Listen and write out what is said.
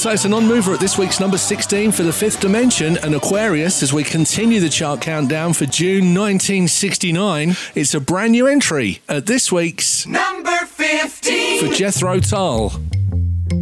So it's a non-mover at this week's number 16 for The Fifth Dimension and Aquarius as we continue the chart countdown for June 1969. It's a brand new entry at this week's number 15 for Jethro Tull.